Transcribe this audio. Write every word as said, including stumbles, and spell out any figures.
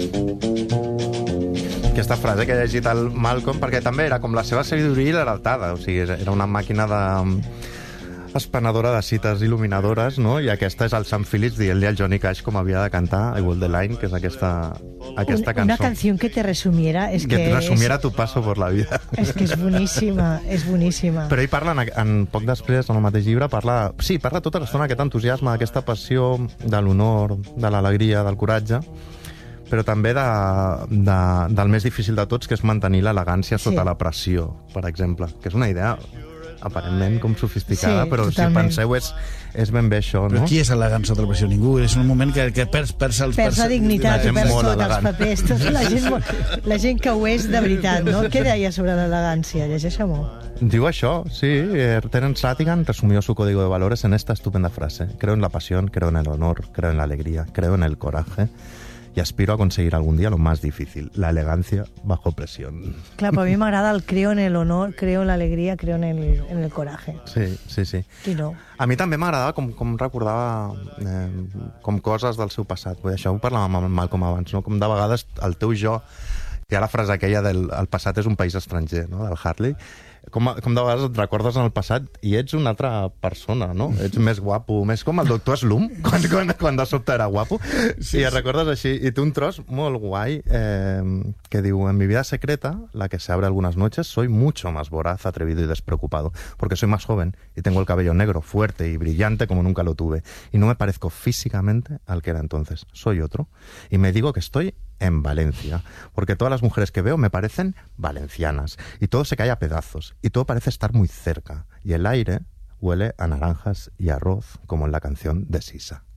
Aquesta frase que ha llegit el Malcolm, perquè també era com la seva sabidoria heretada, o sigui, era una màquina de... espanadora de cites il·luminadores, no? I aquesta és el Sam Phillips dient-li al Johnny Cash com havia de cantar I Walk the Line, que és aquesta, aquesta una, cançó. Una canción que te resumiera. Es que, que te resumiera es, tu paso por la vida. És que és boníssima, és boníssima. Però ell parla, en, en poc després, en el mateix llibre, parla... Sí, parla tota l'estona aquest entusiasme, aquesta passió de l'honor, de l'alegria, del coratge, però també de, de, del més difícil de tots, que és mantenir l'elegància sota Sí. la pressió, per exemple, que és una idea aparentment com sofisticada, Sí, però totalment. si penseu és, és ben bé això, Però no? qui és elegant sota la pressió? Ningú. És un moment que, que perds, perds els... Perds la dignitat, la gent perds molt tot, els elegant. papers, tot, la, gent, molt- la gent que ho és de veritat, no? Què deia sobre l'elegància? Llegeix-ho. Digo això, sí. eh, Terence Rattigan resumió su código de valores en esta estupenda frase. Creo en la pasión, creo en el honor, creo en la alegría, creo en el coraje y aspiro a conseguir algún día lo más difícil, la elegancia bajo presión. Clar, però a mi m'agrada el creo en el honor, creo en l'alegria, creo en el, en el coraje. Sí, sí, sí. Qui no? A mi també m'agradava com, com recordava eh, com coses del seu passat. Vull dir, això ho parlàvem amb el Malcolm abans, no? Com de vegades el teu jo, hi ha la frase aquella del el passat és un país estranger, no? Del Harley. Com, com de vegades et recordes en el passat i ets una altra persona, no? Ets més guapo, més com el doctor Slum, quan, quan, quan de sobte era guapo, sí, i et recordes així. I té un tros molt guai eh, que diu: en mi vida secreta, la que se abre algunas noches, soy mucho más voraz, atrevido y despreocupado, porque soy más joven y tengo el cabello negro, fuerte y brillante como nunca lo tuve, y no me parezco físicamente al que era entonces. Soy otro. Y me digo que estoy en Valencia, porque todas las mujeres que veo me parecen valencianas, y todo se cae a pedazos, y todo parece estar muy cerca, y el aire huele a naranjas y arroz, como en la canción de Sisa.